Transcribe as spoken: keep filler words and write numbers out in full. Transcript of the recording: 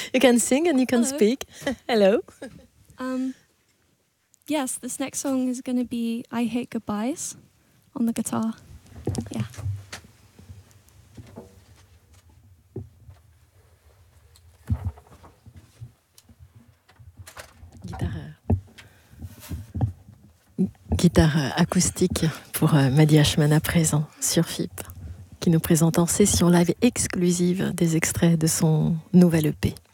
You can sing and you can Hello. speak. Hello. Um, yes, this next song is going to be I Hate Goodbyes on the guitar. Yeah. Guitare, guitare acoustique pour Madi Ashman à présent sur F I P, qui nous présente en session live exclusive des extraits de son nouvel E P.